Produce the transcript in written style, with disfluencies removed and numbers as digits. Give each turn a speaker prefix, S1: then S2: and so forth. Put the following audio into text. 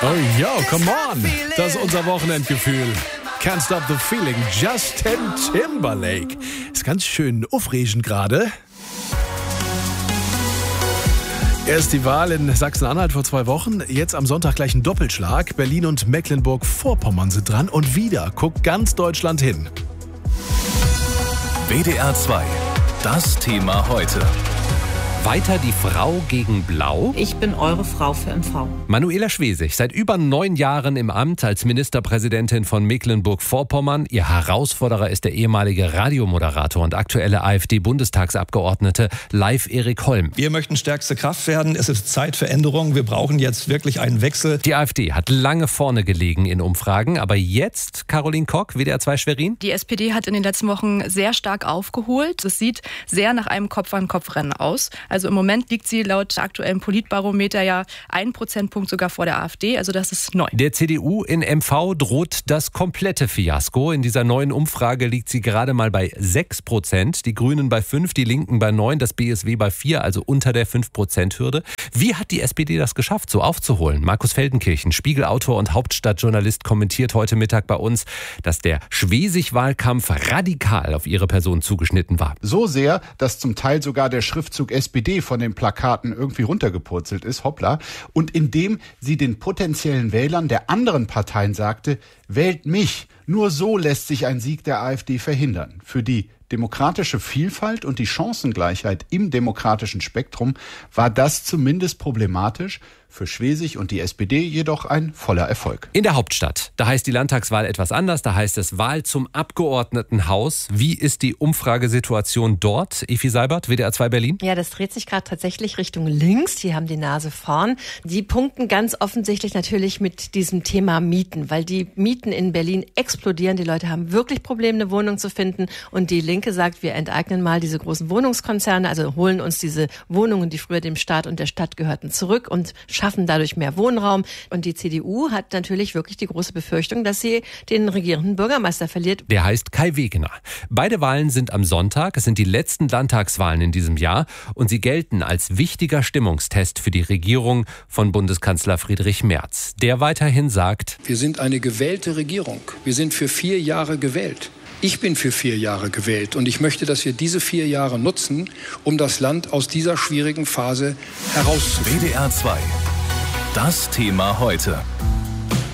S1: Oh yo, come on. Das ist unser Wochenendgefühl. Can't stop the feeling. Justin Timberlake. Ist ganz schön aufregend gerade. Erst die Wahl in Sachsen-Anhalt vor 2 Wochen. Jetzt am Sonntag gleich ein Doppelschlag. Berlin und Mecklenburg-Vorpommern sind dran. Und wieder guckt ganz Deutschland hin.
S2: WDR 2. Das Thema heute.
S3: Weiter die Frau gegen Blau?
S4: Ich bin eure Frau für MV.
S3: Manuela Schwesig, seit über 9 Jahren im Amt als Ministerpräsidentin von Mecklenburg-Vorpommern. Ihr Herausforderer ist der ehemalige Radiomoderator und aktuelle AfD-Bundestagsabgeordnete Leif Erik Holm.
S5: Wir möchten stärkste Kraft werden. Es ist Zeit für Änderungen. Wir brauchen jetzt wirklich einen Wechsel.
S3: Die AfD hat lange vorne gelegen in Umfragen, aber jetzt, Caroline Kock, WDR 2 Schwerin?
S6: Die SPD hat in den letzten Wochen sehr stark aufgeholt. Es sieht sehr nach einem Kopf-an-Kopf-Rennen aus. Also im Moment liegt sie laut aktuellem Politbarometer ja 1 Prozentpunkt sogar vor der AfD. Also das ist neu.
S3: Der CDU in MV droht das komplette Fiasko. In dieser neuen Umfrage liegt sie gerade mal bei 6%. Die Grünen bei 5%, die Linken bei 9%, das BSW bei 4%, also unter der 5%-Hürde. Wie hat die SPD das geschafft, so aufzuholen? Markus Feldenkirchen, Spiegelautor und Hauptstadtjournalist, kommentiert heute Mittag bei uns, dass der Schwesig-Wahlkampf radikal auf ihre Person zugeschnitten war.
S7: So sehr, dass zum Teil sogar der Schriftzug SPD von den Plakaten irgendwie runtergepurzelt ist, hoppla, und indem sie den potenziellen Wählern der anderen Parteien sagte, wählt mich, nur so lässt sich ein Sieg der AfD verhindern. Für die demokratische Vielfalt und die Chancengleichheit im demokratischen Spektrum war das zumindest problematisch, für Schwesig und die SPD jedoch ein voller Erfolg.
S3: In der Hauptstadt, da heißt die Landtagswahl etwas anders, da heißt es Wahl zum Abgeordnetenhaus. Wie ist die Umfragesituation dort? Efi Seibert, WDR 2 Berlin?
S8: Ja, das dreht sich gerade tatsächlich Richtung links. Die haben die Nase vorn. Die punkten ganz offensichtlich natürlich mit diesem Thema Mieten, weil die Mieten in Berlin explodieren. Die Leute haben wirklich Probleme, eine Wohnung zu finden. Und die Linke sagt, wir enteignen mal diese großen Wohnungskonzerne, also holen uns diese Wohnungen, die früher dem Staat und der Stadt gehörten, zurück und schaffen dadurch mehr Wohnraum. Und die CDU hat natürlich wirklich die große Befürchtung, dass sie den regierenden Bürgermeister verliert.
S3: Der heißt Kai Wegener. Beide Wahlen sind am Sonntag. Es sind die letzten Landtagswahlen in diesem Jahr. Und sie gelten als wichtiger Stimmungstest für die Regierung von Bundeskanzler Friedrich Merz. Der weiterhin sagt:
S9: Wir sind eine gewählte Regierung. Wir sind für 4 Jahre gewählt. Ich bin für 4 Jahre gewählt und ich möchte, dass wir diese 4 Jahre nutzen, um das Land aus dieser schwierigen Phase herauszuführen.
S2: WDR 2. Das Thema heute.